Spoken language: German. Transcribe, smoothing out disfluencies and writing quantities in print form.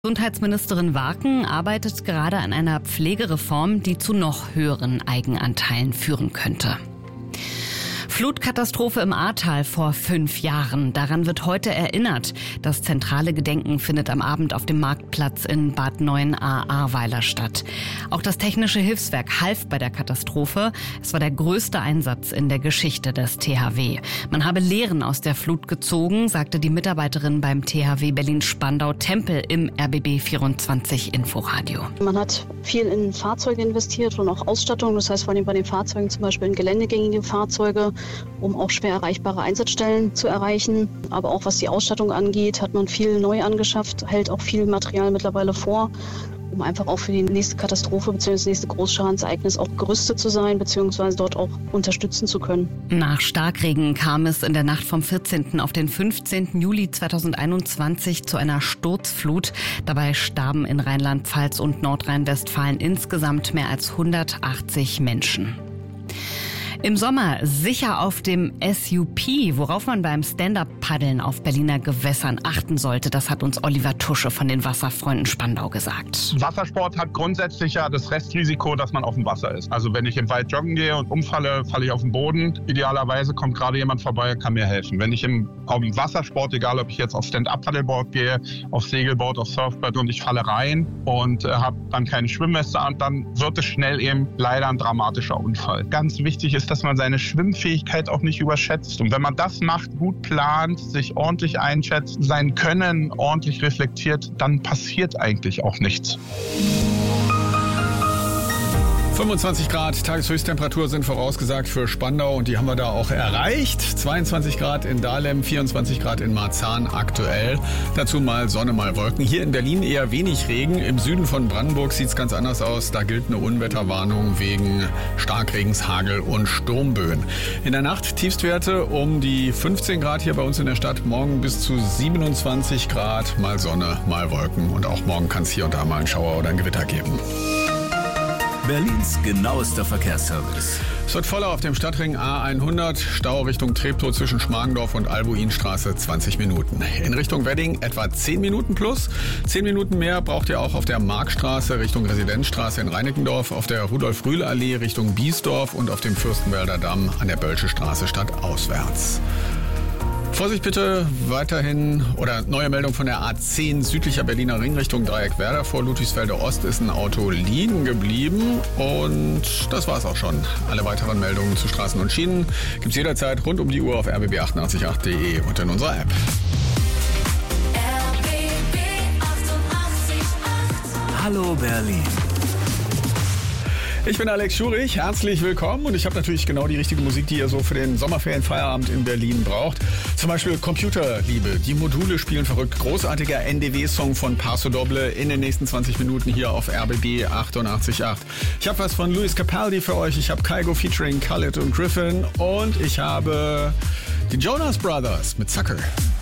Gesundheitsministerin Warken arbeitet gerade an einer Pflegereform, die zu noch höheren Eigenanteilen führen könnte. Flutkatastrophe im Ahrtal vor 5 Jahren. Daran wird heute erinnert. Das zentrale Gedenken findet am Abend auf dem Marktplatz in Bad Neuenahr-Ahrweiler statt. Auch das Technische Hilfswerk half bei der Katastrophe. Es war der größte Einsatz in der Geschichte des THW. Man habe Lehren aus der Flut gezogen, sagte die Mitarbeiterin beim THW Berlin-Spandau-Tempel im RBB24 Inforadio. Man hat viel in Fahrzeuge investiert und auch Ausstattung. Das heißt vor allem bei den Fahrzeugen zum Beispiel in geländegängige Fahrzeuge, um auch schwer erreichbare Einsatzstellen zu erreichen. Aber auch was die Ausstattung angeht, hat man viel neu angeschafft, hält auch viel Material mittlerweile vor, um einfach auch für die nächste Katastrophe bzw. das nächste Großschadensereignis auch gerüstet zu sein bzw. dort auch unterstützen zu können. Nach Starkregen kam es in der Nacht vom 14. auf den 15. Juli 2021 zu einer Sturzflut. Dabei starben in Rheinland-Pfalz und Nordrhein-Westfalen insgesamt mehr als 180 Menschen. Im Sommer sicher auf dem SUP, worauf man beim Stand-Up-Paddeln auf Berliner Gewässern achten sollte, das hat uns Oliver Tusche von den Wasserfreunden Spandau gesagt. Wassersport hat grundsätzlich ja das Restrisiko, dass man auf dem Wasser ist. Also wenn ich im Wald joggen gehe und umfalle, falle ich auf den Boden. Idealerweise kommt gerade jemand vorbei und kann mir helfen. Wenn ich auf dem Wassersport, egal ob ich jetzt auf Stand-Up-Paddleboard gehe, auf Segelboard, auf Surfboard und ich falle rein und habe dann keine Schwimmweste an, dann wird es schnell eben leider ein dramatischer Unfall. Ganz wichtig ist, dass man seine Schwimmfähigkeit auch nicht überschätzt. Und wenn man das macht, gut plant, sich ordentlich einschätzt, sein Können ordentlich reflektiert, dann passiert eigentlich auch nichts. 25 Grad Tageshöchsttemperatur sind vorausgesagt für Spandau und die haben wir da auch erreicht. 22 Grad in Dahlem, 24 Grad in Marzahn aktuell. Dazu mal Sonne, mal Wolken. Hier in Berlin eher wenig Regen. Im Süden von Brandenburg sieht es ganz anders aus. Da gilt eine Unwetterwarnung wegen Starkregens, Hagel und Sturmböen. In der Nacht Tiefstwerte um die 15 Grad hier bei uns in der Stadt. Morgen bis zu 27 Grad. Mal Sonne, mal Wolken. Und auch morgen kann es hier und da mal einen Schauer oder ein Gewitter geben. Berlins genauester Verkehrsservice. Es wird voller auf dem Stadtring A100, Stau Richtung Treptow zwischen Schmargendorf und Albuinstraße 20 Minuten. In Richtung Wedding etwa 10 Minuten plus. 10 Minuten mehr braucht ihr auch auf der Markstraße Richtung Residenzstraße in Reinickendorf, auf der Rudolf-Rühl-Allee Richtung Biesdorf und auf dem Fürstenwälder Damm an der Bölsche Straße stadtauswärts. Vorsicht bitte weiterhin, oder neue Meldung von der A10 südlicher Berliner Ring Richtung Dreieckwerder. Vor Ludwigsfelder Ost ist ein Auto liegen geblieben und das war's auch schon. Alle weiteren Meldungen zu Straßen und Schienen gibt's jederzeit rund um die Uhr auf rbb888.de und in unserer App. RBB 888. Hallo Berlin. Ich bin Alex Schurich, herzlich willkommen und ich habe natürlich genau die richtige Musik, die ihr so für den Sommerferienfeierabend in Berlin braucht. Zum Beispiel Computerliebe, die Module spielen verrückt, großartiger NDW-Song von Paso Doble in den nächsten 20 Minuten hier auf RBB 88.8. Ich habe was von Luis Capaldi für euch, ich habe Kygo featuring Khaled und Griffin und ich habe die Jonas Brothers mit Sucker.